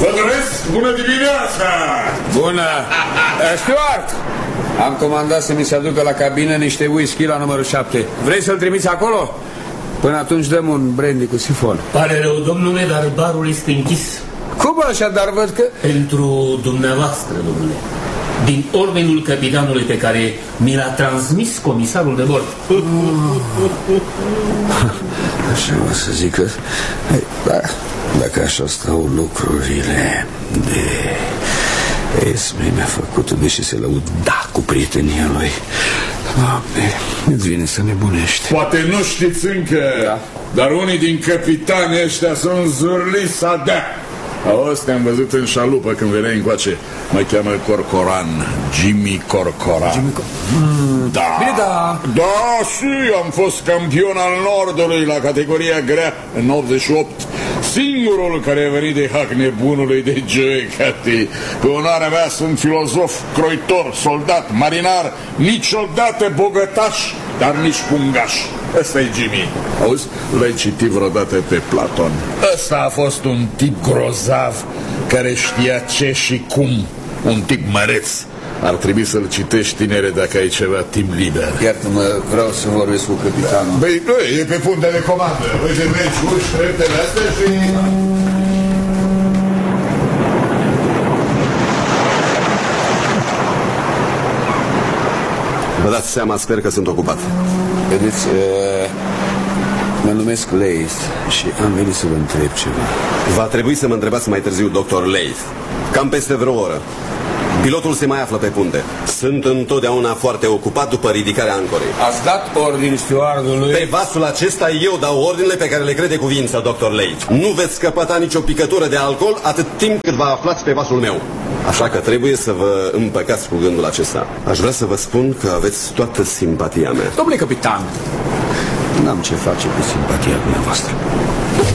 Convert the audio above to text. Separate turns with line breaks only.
Vă doresc bună dimineața!
Bună! Stuart! Am comandat să mi se aducă la cabină niște whisky la numărul 7. Vrei să-l trimiți acolo? Până atunci dăm un brandy cu sifon.
Pare rău, domnule, dar barul este închis.
Cum așa, dar văd că...
Pentru dumneavoastră, domnule. Din ordinul capitanului pe care mi l-a transmis comisarul de bord.
Așa o să zic că... Da, dacă așa stau lucrurile de... Esme mi-a făcut, deși se lăuda cu prietenia lui. Doamne, îți vine să nebunești.
Poate nu știți încă, da, dar unii din capitanii ăștia sunt zurliți să dea. Auzi, te-am văzut în șalupă când veneai încoace. Mă cheamă Corcoran, Jimmy Corcoran.
Jimmy
Da.
Bine, da.
Da, și am fost campion al Nordului la categoria grea în 88. Singurul care a venit de hac nebunului de Joe Cathy. Pe onoarea mea sunt filozof, croitor, soldat, marinar, niciodată bogătaș, dar nici pungaș. Ăsta e Jimmy. Auzi? L-ai citit vreodată pe Platon? Ăsta a fost un tip grozav care știa ce și cum. Un tip măreț. Ar trebui să-l citești, tinere, dacă ai ceva timp liber.
Iartă-mă, vreau să vorbesc cu capitanul.
Băi, e pe punte de comandă. Uite, vezi uși treptele astea și...
Vă dați seama, sper că sunt ocupat.
Vedeți, mă numesc Leith și am venit să vă întreb ceva.
Va trebui să mă întrebați mai târziu, Dr. Leith. Cam peste vreo oră. Pilotul se mai află pe punte. Sunt întotdeauna foarte ocupat după ridicarea ancorei.
Ați dat ordin stewardului?
Pe vasul acesta eu dau ordinele pe care le crede cuvință, Dr. Leith. Nu veți scăpăta nicio picătură de alcool atât timp cât vă aflați pe vasul meu. Așa că trebuie să vă împăcați cu gândul acesta. Aș vrea să vă spun că aveți toată simpatia mea.
Domnule capitan, n-am ce face cu simpatia dumneavoastră.